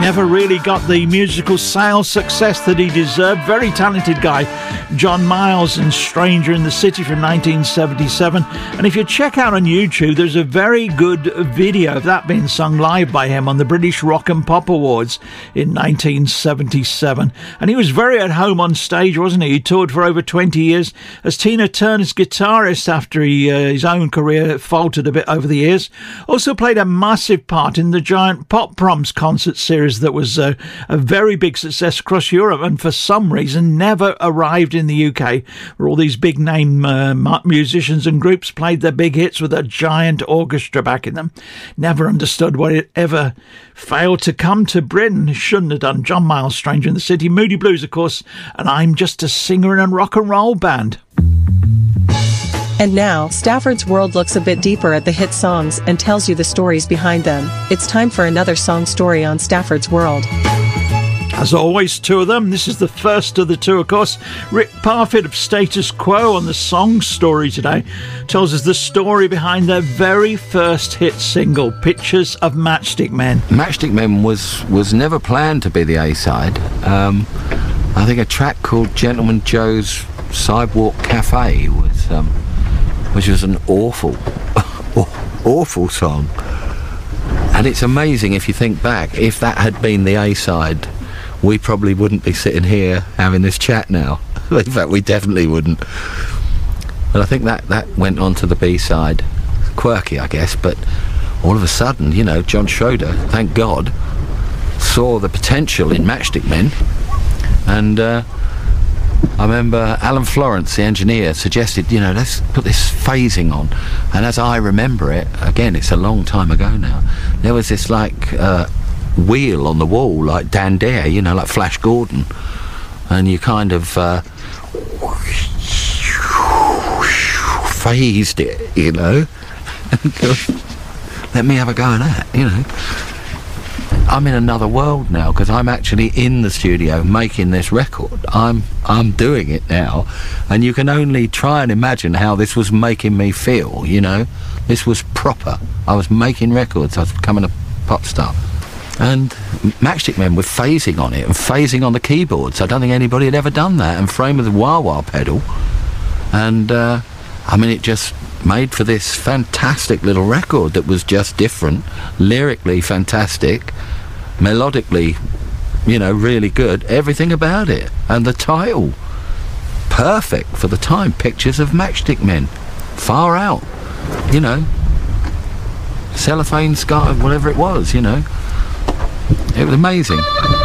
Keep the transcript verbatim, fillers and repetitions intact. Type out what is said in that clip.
never really got the musical sales success that he deserved. Very talented guy, John Miles, and Stranger in the City from nineteen seventy-seven. And if you check out on YouTube, there's a very good video of that being sung live by him on the British Rock and Pop Awards in nineteen seventy-seven. And he was very at home on stage, wasn't he? He toured for over twenty years as Tina Turner's guitarist after he, uh, his own career faltered a bit over the years. Also played a massive part in the giant Pop Proms concert series that was uh, a very big success across Europe, and for some reason never arrived in the U K, where all these big name uh, musicians and groups played their big hits with a giant orchestra backing them. Never understood why it ever failed to come to Britain. It shouldn't have done. John Miles, Stranger in the City, Moody Blues, of course, and I'm Just a Singer in a Rock and Roll Band. And now, Stafford's World looks a bit deeper at the hit songs and tells you the stories behind them. It's time for another song story on Stafford's World. As always, two of them. This is the first of the two, of course. Rick Parfitt of Status Quo on the song story today tells us the story behind their very first hit single, Pictures of Matchstick Men. Matchstick Men was, was never planned to be the A-side. Um, I think a track called Gentleman Joe's Sidewalk Cafe was... Um, which was an awful, awful song. And it's amazing if you think back, if that had been the A-side, we probably wouldn't be sitting here having this chat now. In fact, we definitely wouldn't. But I think that, that went on to the B-side. Quirky, I guess, but all of a sudden, you know, John Schroeder, thank God, saw the potential in Matchstick Men, and... Uh, I remember Alan Florence, the engineer, suggested, you know, let's put this phasing on. And as I remember it, again, it's a long time ago now, there was this, like, uh, wheel on the wall, like Dan Dare, you know, like Flash Gordon. And you kind of uh, phased it, you know. Let me have a go at that, you know. I'm in another world now because I'm actually in the studio making this record. I'm I'm doing it now, and you can only try and imagine how this was making me feel, you know. This was proper. I was making records. I was becoming a pop star. And Matchstick Men were phasing on it and phasing on the keyboards. I don't think anybody had ever done that, and frame with a wah-wah pedal. And, uh, I mean, it just made for this fantastic little record that was just different, lyrically fantastic, melodically, you know, really good, everything about it. And the title, perfect for the time, Pictures of Matchstick Men. Far out, you know, cellophane sky, whatever it was, you know. It was amazing.